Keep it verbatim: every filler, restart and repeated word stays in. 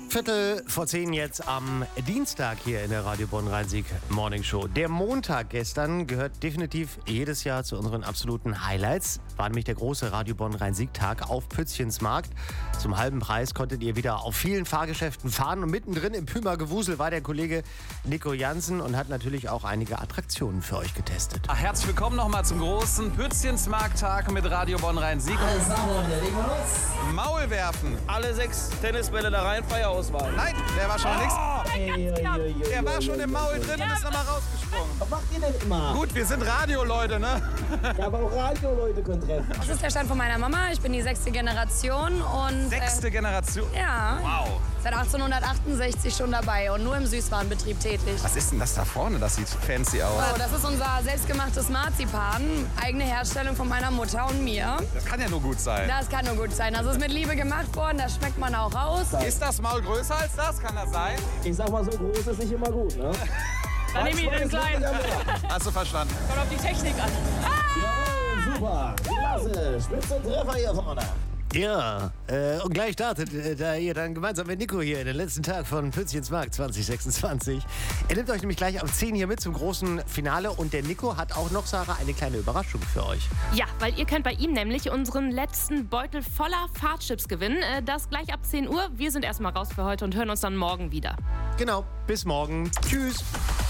Viertel vor zehn jetzt am Dienstag hier in der Radio Bonn-Rhein-Sieg Morning Show. Der Montag gestern gehört definitiv jedes Jahr zu unseren absoluten Highlights. War nämlich der große Radio Bonn-Rhein-Sieg-Tag auf Pützchensmarkt. Zum halben Preis konntet ihr wieder auf vielen Fahrgeschäften fahren. Und mittendrin im Puma-Gewusel war der Kollege Nico Jansen und hat natürlich auch einige Attraktionen für euch getestet. Ach, herzlich willkommen nochmal zum großen Pützchensmarkt-Tag mit Radio Bonn-Rhein-Sieg. Alles nach, Freunde, legen wir los. Maul werfen. Alle sechs Tennisbälle da rein, Feierauswahl. Nein, der war schon oh, nix. Ey, ey, ey, ey, Der war schon im Maul drin ja, und ist nochmal rausgesprungen. Was macht ihr denn immer? Gut, wir sind Radio-Leute, ne? Ja, aber auch Radio-Leute können treffen. Das ist der Stand von meiner Mama. Ich bin die sechste Generation. Und, Sechste äh, Generation? Ja. Wow. Seit achtzehnhundertachtundsechzig schon dabei und nur im Süßwarenbetrieb tätig. Was ist denn das da vorne? Das sieht fancy aus. Oh, das ist unser selbstgemachtes Marzipan. Eigene Herstellung von meiner Mutter und mir. Das kann ja nur gut sein. Das kann nur gut sein. Das ist mit Liebe gemacht worden. Das schmeckt man auch raus. Ist das Maul größer als das? Kann das sein? Ich sag mal, so groß ist nicht immer gut, ne? Dann nehme ich den kleinen. Hast du verstanden? Kommt auf die Technik an. Ja, super. Klasse. Spitze Treffer hier vorne. Ja, äh, und gleich startet äh, da ihr dann gemeinsam mit Nico hier in den letzten Tag von Pützchensmarkt zwanzig sechsundzwanzig. Er nimmt euch nämlich gleich um zehn hier mit zum großen Finale und der Nico hat auch noch, Sarah, eine kleine Überraschung für euch. Ja, weil ihr könnt bei ihm nämlich unseren letzten Beutel voller Fahrtchips gewinnen. Äh, das gleich ab zehn Uhr. Wir sind erstmal raus für heute und hören uns dann morgen wieder. Genau, bis morgen. Tschüss.